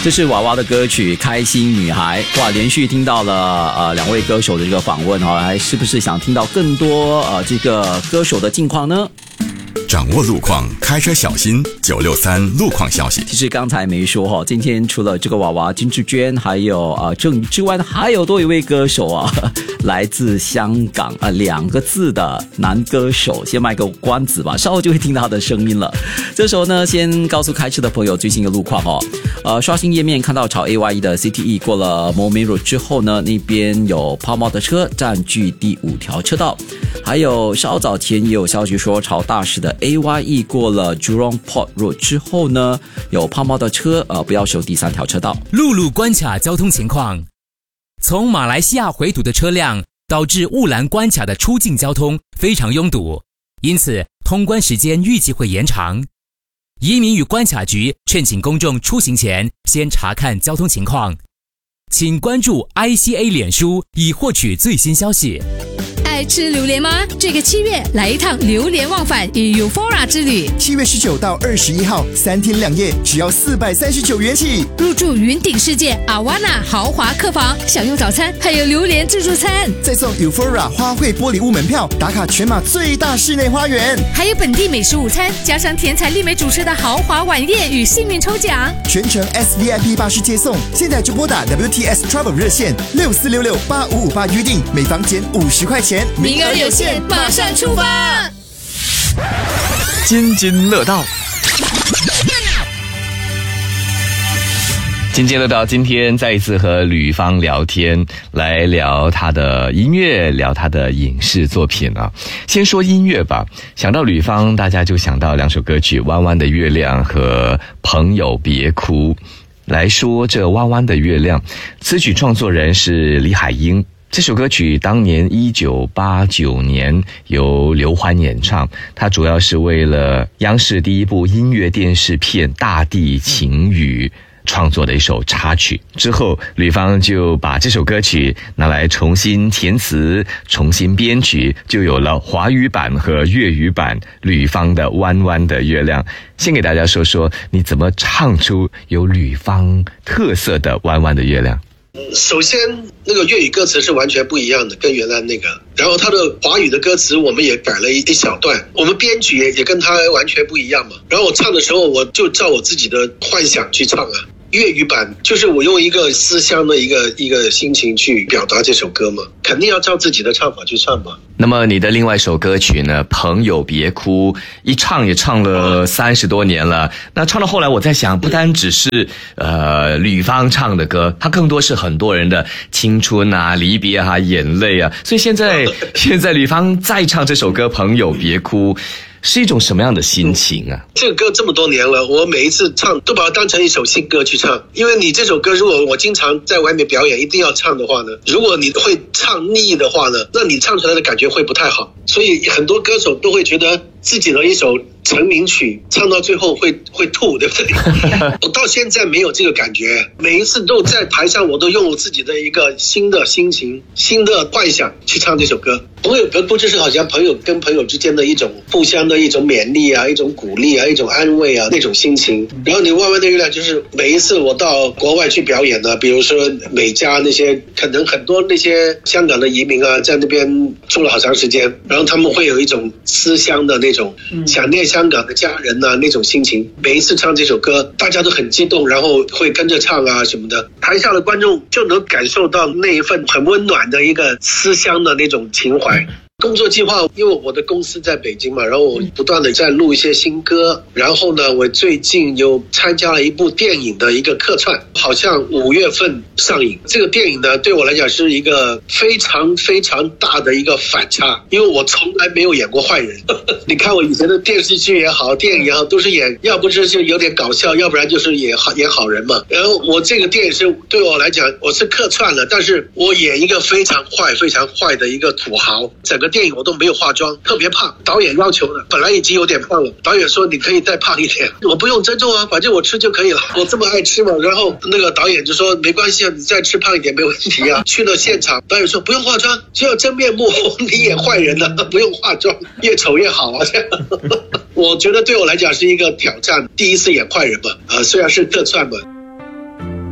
这是娃娃的歌曲《开心女孩》。哇，连续听到了两位歌手的这个访问哦，还是不是想听到更多这个歌手的近况呢？ 掌握路况，开车小心。963路况消息。 其实刚才没说今天除了这个娃娃金志娟还有郑宇之外呢，还有多一位歌手来自香港2个字的男歌手。先卖个关子吧，稍后就会听到他的声音了。这时候呢，先告诉开车的朋友最新的路况刷新页面看到朝 AYE 的 CTE 过了 Moulmein Road 之后呢，那边有抛锚的车占据第5条车道。还有稍早前也有消息说，朝大石的 AYE 过了 Jurong Port Road 之后呢，有抛锚的车不要使用第3条车道。 陆路关卡交通情况，从马来西亚回堵的车辆导致雾兰关卡的出境交通非常拥堵，因此通关时间预计会延长。移民与关卡局劝请公众出行前先查看交通情况，请关注 ICA 脸书以获取最新消息。 爱吃榴莲吗？这个7月来一趟榴莲忘返与 Euphora 之旅。 7月19到21号，3天2夜，只要439元起。 入住云顶世界 Awana 豪华客房，享用早餐，还有榴莲自助餐， 再送 Euphora 花卉玻璃屋门票，打卡全马最大室内花园， 还有本地美食午餐，加上甜彩丽美主持的豪华晚宴与幸运抽奖， 全程 SVIP 巴士接送。现在就拨打 WTS Travel 热线64668558预定，每房减50块钱。 名额有限，马上出发！ 津津乐道，津津乐道。今天再一次和吕方聊天，来聊他的音乐，聊他的影视作品啊。先说音乐吧，想到吕方，大家就想到2首歌曲《弯弯的月亮》和《朋友别哭》。来说这《弯弯的月亮》，词曲创作人是李海英。这首歌曲当年1989年由刘欢演唱，它主要是为了央视第一部音乐电视片《大地情雨》创作的一首插曲。之后吕方就把这首歌曲拿来重新填词，重新编曲，就有了华语版和粤语版吕方的《弯弯的月亮》。先给大家说说你怎么唱出有吕方特色的《弯弯的月亮》。 首先那个粤语歌词是完全不一样的，跟原来那个，然后他的华语的歌词我们也改了一小段，我们编曲也跟他完全不一样嘛。然后我唱的时候我就照我自己的幻想去唱啊。粤语版就是我用一个思乡的一个心情去表达这首歌嘛，肯定要照自己的唱法去唱嘛。 那么你的另外一首歌曲呢，《朋友别哭》，一唱也唱了30多年了。那唱到后来我在想，不单只是吕方唱的歌，它更多是很多人的青春啊、离别啊、眼泪啊。所以现在吕方再唱这首歌《朋友别哭》，是一种什么样的心情啊？ 这个歌这么多年了，我每一次唱都把它当成一首新歌去唱。因为你这首歌如果我经常在外面表演一定要唱的话呢，如果你会唱腻的话呢，那你唱出来的感觉会不太好。所以很多歌手都会觉得自己的一首成名曲唱到最后会吐，对不对？我到现在没有这个感觉，每一次都在台上我都用我自己的一个新的心情、新的幻想去唱这首歌。朋友别哭就是好像朋友跟朋友之间的一种互相的一种勉励啊，一种鼓励啊，一种安慰啊，那种心情。然后你弯弯的月亮就是每一次我到国外去表演呢，比如说美加那些，可能很多那些香港的移民啊在那边住了好长时间，然后他们会有一种思乡的那种想念香港的家人啊那种心情。每一次唱这首歌大家都很激动，然后会跟着唱啊什么的，台下的观众就能感受到那一份很温暖的一个思乡的那种情怀。工作计划，因为我的公司在北京嘛，然后我不断的在录一些新歌，然后呢我最近又参加了一部电影的一个客串，好像5月份上映。这个电影呢对我来讲是一个非常非常大的一个反差，因为我从来没有演过坏人你看我以前的电视剧也好，电影也好，都是演要不就是有点搞笑，要不然就是演好人嘛。然后我这个电影是对我来讲我是客串了，但是我演一个非常坏的一个土豪。整个电影我都没有化妆，特别胖，导演要求的，本来已经有点胖了，导演说你可以再胖一点，我不用增重啊，反正我吃就可以了，我这么爱吃嘛。然后那个导演就说没关系啊，你再吃胖一点没问题啊。去了现场，导演说不用化妆，只有真面目你演坏人了不用化妆，越丑越好啊这样我觉得对我来讲是一个挑战，第一次演坏人嘛，虽然是客串嘛。